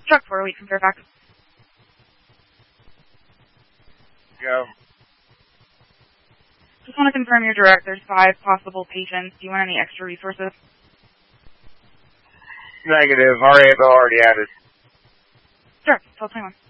Chuck, 408 from Fairfax. Go. Just want to confirm you're direct. There's 5 possible patients. Do you want any extra resources? Negative. Already added. Sure. 1221.